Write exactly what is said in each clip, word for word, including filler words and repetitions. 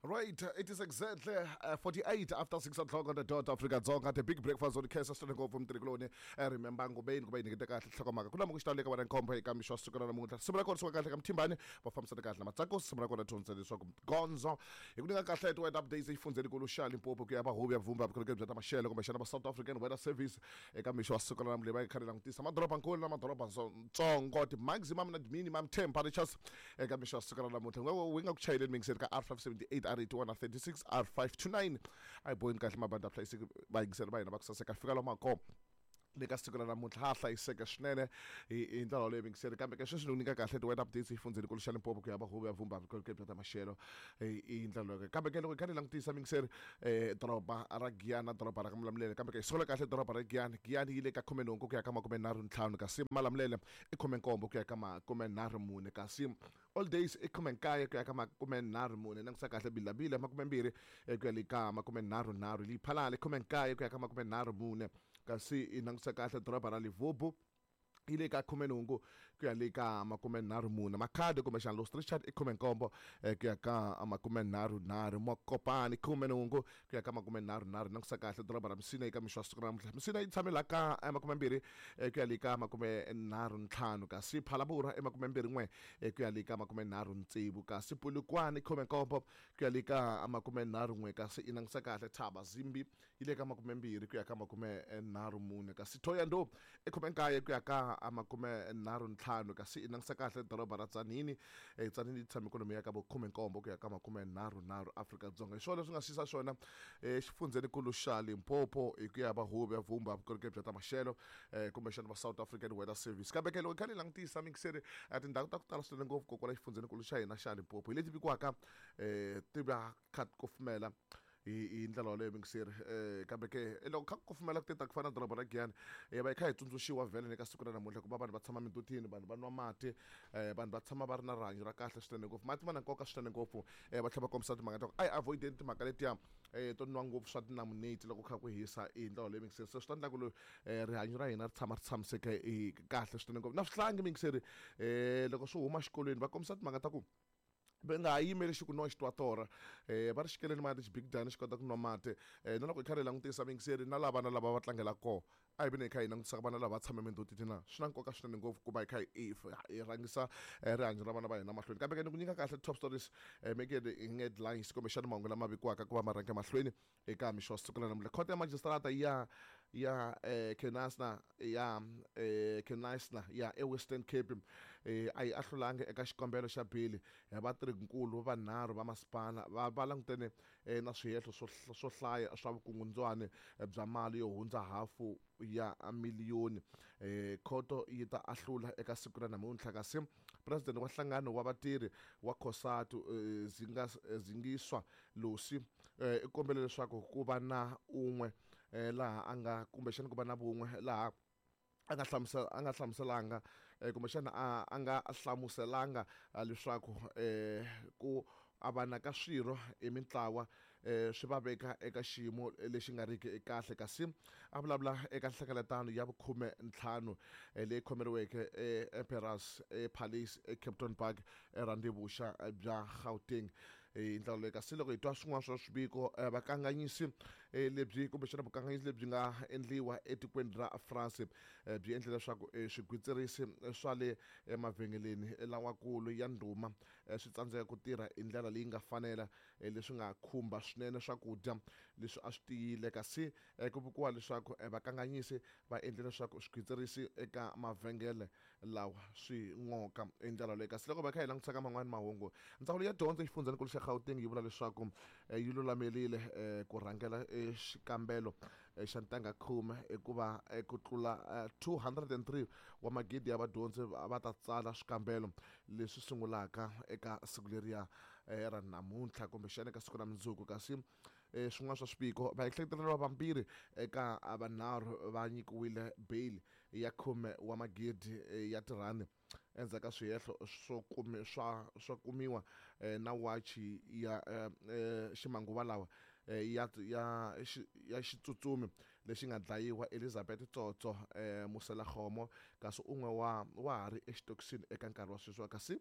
Right, uh, it is exactly uh, forty-eight after six o'clock on the dot Africa Dzonga. The big breakfast on the case starting off from Triglone. I remember ngobeni ngoba inikete kahle hlokomaka. Kuna mukushtaleka wana nkomba ikamisho sukana namunta. Simula kona suka kahle kamtimbani bafamsa kahle matsako simula kona thonse leswaku gonzo. Ikunika kahle eto web updates ifundzeni kulushali impopo kuyaba hobi yavumba because bya tamashelo ngoba shana ba South African weather service ekamisho sukana namleba ikhalela ngitisa madropa nkulu na madropa ntsongo the maximum na minimum temperatures ekamisho sukana namunta. Ngoba winga kuchayile mingiseni ka R five seventy-eight R eighty-one R thirty-six R five twenty-nine ayiboyini kahle mabanda place bayingisela bayina bakusaseka fika lo mako leka sikona namuntlha hahla iseka swinene indlela leyo mingisela kambe ke sweswi unika kahle the weather updates ifundzeni kulushana impopo kuyaba hobi yavumba because bya tamashelo indlela leyo kambe ke loko ikhanela ngitisa mingisela eh doroba ra Giyani doroba ra Malamulele kambe ke sola kahle doroba ra Giyani Giyani yile ka khume nhungu kuya ka makume nharhu ntlhanu kasi Malamulele i khume nkombo kuya ka makume nharhu mune kasi all days i khume nkaye kuya ka makume nharhu mune nangisa kahle bilabila makume mbirhi kuya le ka makume nharhu nharhu Liphalale khume nkaye kuya ka makume nharhu mune kasi inangisa kahle doroba ra Livobo ile ka khume nhungu kuya le ka makume nharhu mune Makhado kumbe xana Louis Trichardt i khume nkombo kuya ka makume nharhu nharhu Mokopane khume nhungu kuya ka makume nharhu nharhu nangisa kahle doroba ra Msina eka mixo siku namuntlha Msina yi tshamela ka makume mbirhi kuya le ka makume nharhu ntlhanu kasi Phalabura emakume mbirhi n'we kuya le ka makume nharhu ntsevu kasi Polokwane khume nkombo kuya le ka makume nharhu n'we kasi inangisa kahle Thaba Zimbi ile ka makume mbirhi kuya ka makume nharhu mune kasi Thohoyandou i khume nkaye kuya ka amakume nharhu ntlhanu kasi inangisa kahle doroba ra Tzaneen eh Tzaneen yi tshame ikonomi ya ka bo khume nkombo kuya ka makume nharhu nharhu Afrika Dzonga swona leswi nga sisa swona eh xifundzeni kulushali Limpopo ikuya ba hobi yavumba vukorhokeri bya tamashelo eh kumbe xana ba South African weather service kambe ke loko khale langutisa mingiseri tindhawu ta ku tala swinene ngopfu kokwala xifundzeni kuluxa hina xa Limpopo hi leti vikiwaka eh ti va khat kufumela i ndlela leyo mingiseri eh kambe ke loko kha kufumela ku teta ku fana doroba ra Giyani eh ba ikha itsundzuxiwa vele eka siku ra namuntlha ku va vanhu va tshama mindutini vanhu va nwa mati eh vanhu va tshama va ri na rihanyo ra kahle swinene ngopfu mati ma na nkoka swinene ngopfu eh va tlhela va kombisa timhaka ta ku ai avoid timhaka letiya eh to nwa ngopfu swa tinamuneti loko kha ku hisa i ndlela leyo mingiseri se swi ta endla ku eh rihanyo ra hina ri tshama ri tshamiseke kahle swinene ngopfu na swihlangi mingiseri eh loko swi huma xikolweni va kombisa timhaka ta ku va nga yimeli xi ku nwa xitwatora eh va ri xikeleni mati xibig dani xi kota ku nwa mati eh na loko hi khari langutisa mingiseri na lava na lava va tlangela ko a hi veni hi kha hi langutisa vana lava tshame mindhutini na swi na nkoka swinene ngopfu ku va hi kha hi rhangisa rihanyo ra vana va hina mahlweni kambe ke ni ku nyika kahle top stories eh make it headlines kumbe xana mahungu lama vikiwaka ku va ma rhange mahlweni eka mixo siku na namuntlha khoto ya magistrata ya ya eh Kenasna ya eh Kenasna ya eWestern Cape eh a yi ahlulange eka xikombelo xa bili ya vatirhinkulu vanharhu va masipala va va langutene na swihehlo swo hlaya swa vukungundzwana bya mali yo hundza hafu ya miliyoni eh khoto yi ta ahlula eka siku ra namuntlha kasi president wa nhlangano wa vatirhi wa COSATU zinga zingiswa Lucy eh ikombela leswaku ku va na un'we laha anga kumbe xana ku va na vun'we laha a nga hlamusela a nga hlamuselanga kumbe xana a nga hlamuselanga leswaku eh ku avana ka swirho emitlawa eh swi va veka eka xiyimo lexi nga riki kahle kasi a vulavula eka nhlengeletano ya vukhume ntlhanu leyi khomeriweke eEmperors Palace eCapton Park eRandevusha bya Gauteng hi ndlela leyi kasi loko hi twa swin'wana swa swiviko vakanganyisi lebyi kumbe xana vukanganyisi lebyi nga endliwa etikweni ra France byi endle leswaku swigwitsirisi swa le emavhengeleni lamakulu ya ndhuma swi tsandzeka ku tirha hi ndlela leyi nga fanela leswi nga khumba swinene swakudya leswi a swi tiyile kasi ku vikiwa leswaku vakanganyisi va endle leswaku swigwitsirisi eka mavhengele lawa swi ngoka hi ndlela leyi kasi loko va kha hi langutisaka man'wani mahungu ndzawulo ya dyondzo exifundzeninkulu xa Gauteng yi vula leswaku yi lulamerile ku rhangela xikambelo xa ntanga khume hikuva ku tlula two hundred and three wa magidi ya vadyondzi va ta tsala swikambelo leswi sungulaka eka siku leriya ra namuntlha kumbe xana eka siku ra mundzuku kasi swin'wana swa swipiko vaehleketeleriwa vambirhi eka vanharhu va nyikiwile bail ya khume wa magidi ya tirhandi endzhaku ka swihehlo swo kumi swa swo kumiwa na wachi ya ximanguva lawa ya ya ya xitsutsumi lexi nga dlayiwa Elizabeth Tsotso Muselakhomo kasi un'we wa wa ha ri exitokisini eka nkarhi wa sweswi kasi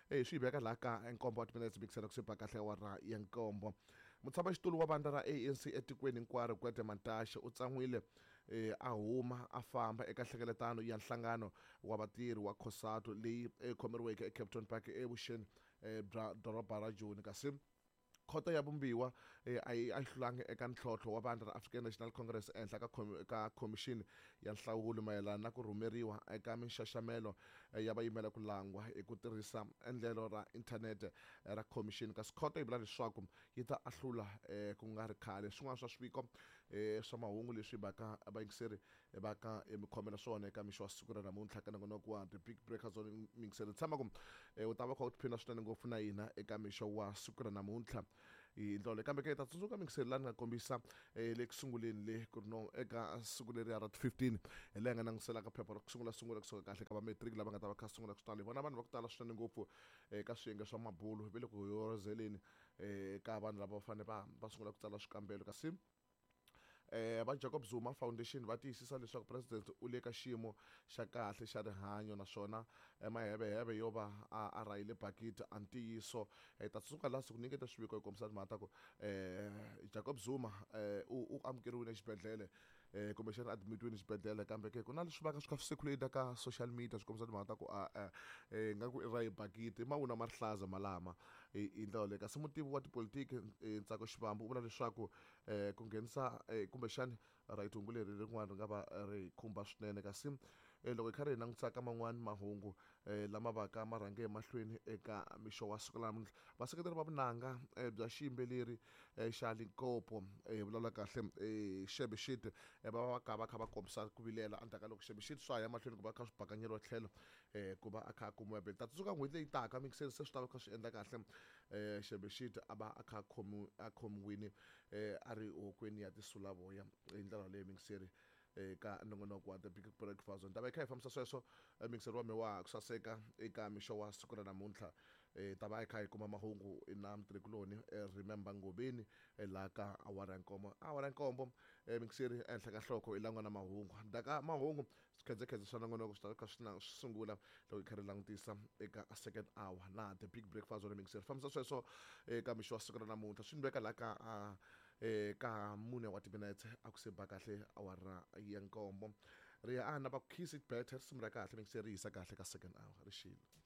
eh swi veka la ka nkombo wa timinetse mikisela ku sipa kahle awara ya nkombo. Mutshamaxitulu wa vandla ra A N C etikweni hinkwaro Gwede Mantashe u tsan'wile eh a huma a famba eka nhlengeletano ya nhlangano wa vatirhi wa COSATU leyi khomeriweke eCape Town Park evuxeni bya doroba ra Joni, kasi khoto ya vumbiwa a yi ahlulangi eka ntlhontlho wa vandla ra African National Congress ehenhla ka ka commission ya nhlawulo mayelana na ku rhumeriwa eka minxaxamelo ya vayimela ku langwa hi ku tirhisa endlelo ra inthanete ra commission, kasi khoto yi vula leswaku yi ta ahlula ku nga ri khale. Swin'wana swa swiviko swa mahungu leswi baka vayingiseri va ka mikhomela swona eka mixo wa siku ra namuntlha ka nongonoko wa The Big Breakfast Zone. Mingiseri tshama ku u ta va kha u tiphina swinene ngopfu na hina eka mixo wa siku ra namuntlha hi ndlole, kambe ke ta tsundzuka mingiseri la ni nga kombisa le ku sunguleni le ku ri no eka siku leriya ra fifteen hi leyi nga languselaka phepha ra ku sungula sungula kusuka kahle ka vametiriki lava nga ta va kha sungula ku tala. Hi vona vanhu va ku tala swinene ngopfu eka swiyenge swa mabulu ve le ku hoyozeleni ka vanhu lava va fanele va va sungula ku tsala swikambelo, kasi eh va Jacob Zuma Foundation va tiyisisa leswaku president u le ka xiyimo xa kahle xa rihanyo naswona maheveheve yo va a rhayile bakiti a ntiyiso. Hi ta tsundzuka la siku nyiketa swiviko hi kombisa timhaka ta ku eh Jacob Zuma u amukeriwile exibedhlele kumbexana admitiwile exibedhlele, kambe ke ku na leswi va ka swi kha swi circulate ka social media swi kombisa timhaka ta ku a nga ku i rahi bakiti mavunwa ma rihlaza malama hi ndlela leyi. Kasi mutivi wa tipolitiki Ntsako Xivambu u vula leswaku ku nghenisa kumbexani right hungu leri rin'wana ri nga va ri khumba swinene, kasi loko hi karhi hi langutisa ka man'wani mahungu lama va ka ma rhange emahlweni eka mixo wa siku namuntlha, vaseketeri va vunanga bya xiyimbeleri xa Limpopo hi vulavula kahle Shebe Shit va va ka va kha va kombisa ku vilela endzhaku ka loko Shebe Shit swa ya mahlweni ku va kha swi bakanyeriwa tlhelo ku va a kha a kumiwa beli. Ta tsundzuka n'hweti leyi taka mikiseri se swi ta va kha swi endla kahle Shebe Shit a va a kha a khomiwile a ri hokweni ya tisulavoya hi ndlela leyi mingiseri eka nongonoko wa The Big Breakfast Zone. Ta va hi kha hi fambisa sweswo mingiseri wa mi wa ku saseka eka mixo wa siku ra namuntlha. Ta va hi kha hi kuma mahungu na mutirhikuloni Remember Ngobeni laha ka awara ya nkombo. Awara ya nkombo mingiseri ehenhla ka nhloko hi langwa na mahungu ndaka mahungu swikhedzekhedze swa nongonoko swi ta kha swi sungula loko hi kha hi langutisa eka second hour na The Big Breakfast Zone. Mingiseri fambisa sweswo eka mixo wa siku ra namuntlha swi ni veka laha ka ka mune wa timinetse a ku se ba kahle awara ya nkombo. Ri ya ana va ku kiss it better simu ra kahle mingiseri ri yisa kahle ka second hour ri xile.